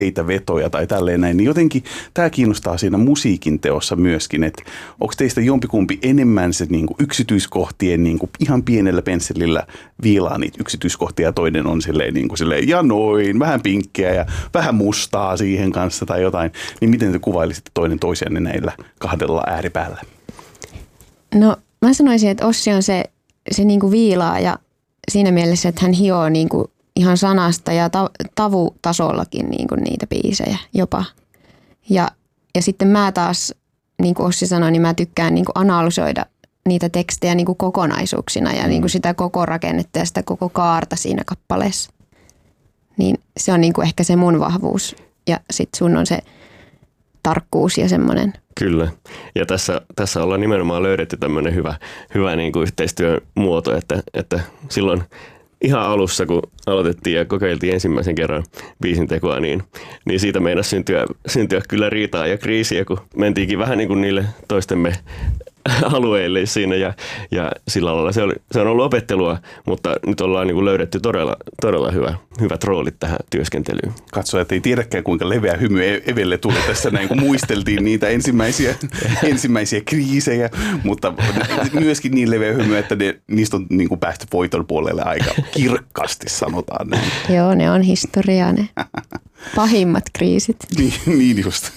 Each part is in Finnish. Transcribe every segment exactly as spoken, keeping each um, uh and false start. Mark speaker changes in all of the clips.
Speaker 1: eitä vetoja tai tälleen näin, niin jotenkin tämä kiinnostaa siinä musiikin teossa myöskin, että onko teistä jompikumpi enemmän se niin kuin yksityiskohtien niin kuin ihan pienellä pensselillä viilaa niitä yksityiskohtia ja toinen on silleen, niin kuin silleen ja noin, vähän pinkkeä ja vähän mustaa siihen kanssa tai jotain, niin miten te kuvailisitte toinen toisianne näillä kahdella ääripäällä?
Speaker 2: No mä sanoisin, että Ossi on se, se niin kuin viilaa ja siinä mielessä, että hän hioo niin kuin ihan sanasta ja tavutasollakin niin kuin niitä biisejä jopa. Ja, ja sitten mä taas, niin kuin Ossi sanoi, niin mä tykkään niin kuin analysoida niitä tekstejä niin kuin kokonaisuuksina ja niin kuin sitä koko rakennetta ja sitä koko kaarta siinä kappaleessa. Niin se on niin kuin ehkä se mun vahvuus ja sitten sun on se tarkkuus ja semmoinen.
Speaker 3: Kyllä. Ja tässä, tässä ollaan nimenomaan löydetty tämmöinen hyvä, hyvä niin kuin yhteistyön muoto, että, että silloin ihan alussa, kun aloitettiin ja kokeiltiin ensimmäisen kerran biisin tekoa, niin, niin siitä meinasi syntyä, syntyä kyllä riitaa ja kriisiä, kun mentiinkin vähän niin kuin niille toistemme alueille siinä ja, ja sillä lailla se, oli, se on ollut opettelua, mutta nyt ollaan niin kuin löydetty todella, todella hyvä, hyvät roolit tähän työskentelyyn.
Speaker 1: Katsojat ei tiedäkään, kuinka leveä hymy Evelle tuli tässä näin, kun muisteltiin niitä ensimmäisiä, ensimmäisiä kriisejä, mutta myöskin niin leveä hymy, että ne, niistä on niin kuin päästy voiton puolelle aika kirkkaasti, sanotaan näin.
Speaker 2: Joo, ne on historiaa ne pahimmat kriisit.
Speaker 1: niin, niin just.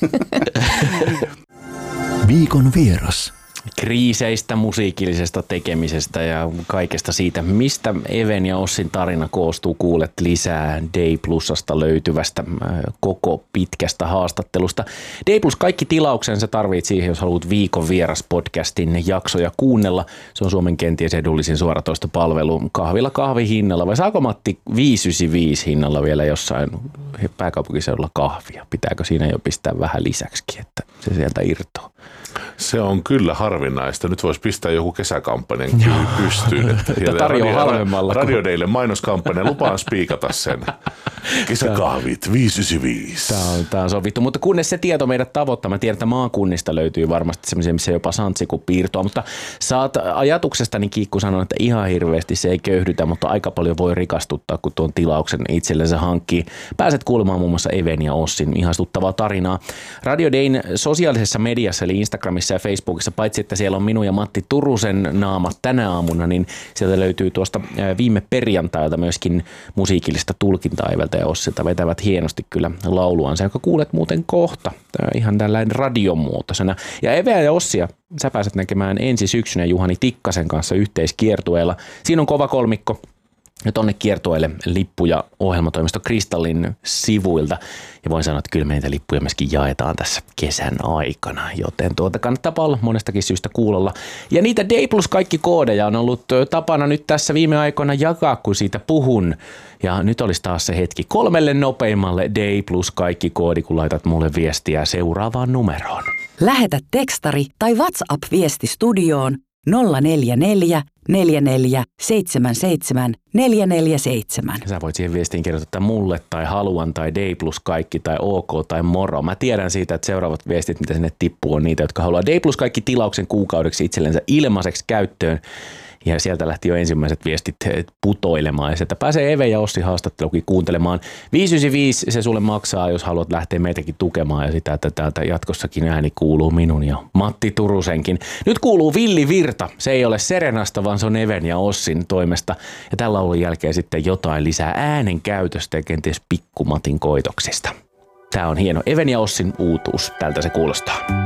Speaker 4: Viikon vieras.
Speaker 5: Kriiseistä, musiikillisesta tekemisestä ja kaikesta siitä, mistä Even ja Ossin tarina koostuu, kuulet lisää Day Plusasta löytyvästä koko pitkästä haastattelusta. Day Plus kaikki tilauksen sä tarvit siihen, jos haluat Viikon vieras podcastin jaksoja kuunnella. Se on Suomen kenties edullisin suoratoistopalvelu kahvilla kahvihinnalla. Vai saako Matti viisisataayhdeksänkymmentäviisi hinnalla vielä jossain pääkaupunkiseudulla kahvia? Pitääkö siinä jo pistää vähän lisäksikin, että se sieltä irtoaa?
Speaker 6: Se on kyllä harvinaista. Nyt voisi pistää joku kesäkampanjan pystyyn. Että
Speaker 5: tarjoaa halvemmalla.
Speaker 6: Radio Daylle mainoskampanja. Lupaan spiikata sen. Kesäkahvit viisisataayhdeksänkymmentäviisi.
Speaker 5: Tämä on, tämä on sovittu. Mutta kunnes se tieto meidät tavoittaa, mä tiedän, että maakunnista löytyy varmasti semmoisia, missä jopa santsikuppi irtoaa. Mutta saat ajatuksestani, Kiikku, sanon, että ihan hirveästi se ei köyhdytä, mutta aika paljon voi rikastuttaa, kun tuon tilauksen itsellensä hankkii. Pääset kuulemaan muun muassa Even ja Ossin ihastuttavaa tarinaa. Radio Dayn sosiaalisessa mediassa, eli Instagramissa ja Facebookissa, paitsi että siellä on minun ja Matti Turusen naamat tänä aamuna, niin sieltä löytyy tuosta viime perjantailta myöskin musiikillista tulkintaa Eveltä ja Ossilta. Vetävät hienosti kyllä lauluansa, jonka kuulet muuten kohta ihan tällainen radiomuotoisena. Ja Eveä ja Ossia sä pääset näkemään ensi syksynä Juhani Tikkasen kanssa yhteiskiertueella. Siinä on kova kolmikko. Ja tonne kiertueelle lippuja ohjelmatoimisto Kristallin sivuilta. Ja voin sanoa, että kyllä meitä lippuja myöskin jaetaan tässä kesän aikana, joten tuota kannattaa olla monestakin syystä kuulolla. Ja niitä Day Plus kaikki koodeja on ollut tapana nyt tässä viime aikoina jakaa, kun siitä puhun. Ja nyt olisi taas se hetki kolmelle nopeimmalle Day Plus kaikki koodi, kun laitat mulle viestiä seuraavaan numeroon.
Speaker 7: Lähetä tekstari tai WhatsApp-viesti studioon nolla neljä neljä neljä neljä seitsemän seitsemän neljä neljä seitsemän.
Speaker 5: Sä voit siihen viestiin kirjoittaa mulle tai haluan tai Day Plus kaikki tai OK tai moro. Mä tiedän siitä, että seuraavat viestit, mitä sinne tippuu, on niitä, jotka haluaa Day Plus kaikki tilauksen kuukaudeksi itsellensä ilmaiseksi käyttöön. Ja sieltä lähti jo ensimmäiset viestit putoilemaan. Ja sieltä pääsee Eve ja Ossi haastattelukin kuuntelemaan. viisi yhdeksänkymmentäviisi se sulle maksaa, jos haluat lähteä meitäkin tukemaan. Ja sitä, että täältä jatkossakin ääni kuuluu minun ja Matti Turusenkin. Nyt kuuluu Villi Virta. Se ei ole Serenasta, vaan se on Even ja Ossin toimesta. Ja tällä laulun jälkeen sitten jotain lisää äänen käytöstä ja kenties pikkumatin koitoksista. Tää on hieno Even ja Ossin uutuus. Tältä se kuulostaa.